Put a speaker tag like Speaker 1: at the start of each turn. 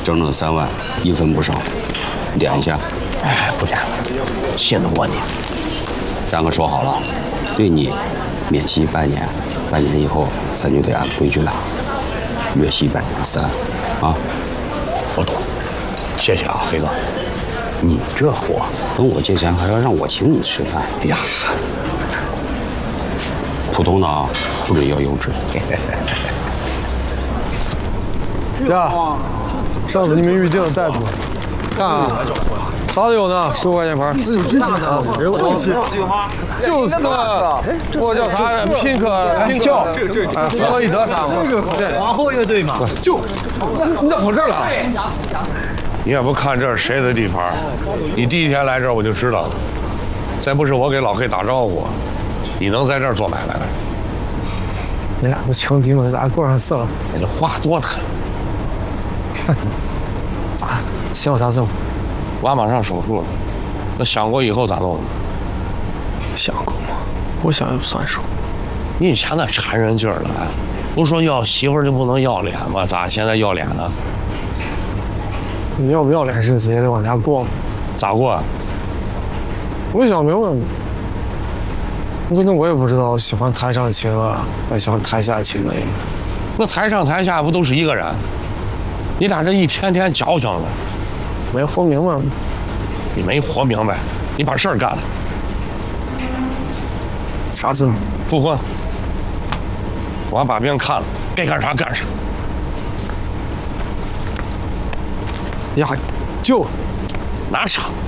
Speaker 1: 整整3万，1分不少，点一下。
Speaker 2: 哎，不点了，信得过你。
Speaker 1: 咱可说好了，对你免息半年，半年以后咱就得按规矩来，月息3%，啊。
Speaker 2: 我懂，谢谢啊，飞哥。你这货
Speaker 1: 跟我借钱还要让我请你吃饭？
Speaker 2: 哎呀，
Speaker 1: 普通的啊，不准要优质。
Speaker 3: 呀，上次你们预定的带多，看啊，啥都有呢，15块钱盘。真是的，就是的，我叫啥呀？拼叫，哎，弗洛伊德啥嘛？这个
Speaker 4: 皇后乐队嘛，
Speaker 3: 就，你咋跑这儿了？
Speaker 5: 你也不看这是谁的地盘，你第一天来这儿我就知道了。再不是我给老黑打招呼，你能在这儿做买卖来？
Speaker 3: 你俩不情敌吗？咋过上事了？
Speaker 5: 你这话多狠！
Speaker 3: 咋？寻我啥事？
Speaker 5: 娃马上手术了，那想过以后咋弄？
Speaker 3: 想过吗？我想也不算数。
Speaker 5: 你以前那馋人劲儿了，不是说要媳妇儿就不能要脸吗？咋现在要脸呢？
Speaker 3: 你要不要脸日子也得往下过嘛。
Speaker 5: 咋过啊？
Speaker 3: 我也想明白，反正我也不知道喜欢台上的亲了，还喜欢台下的亲了。
Speaker 5: 那台上台下不都是一个人？你俩这一天天矫情的，
Speaker 3: 没活明白。
Speaker 5: 你没活明白，你把事儿干了。
Speaker 3: 啥事？
Speaker 5: 复婚。我把病看了，该干啥干啥。
Speaker 3: 呀，就
Speaker 5: 拿啥？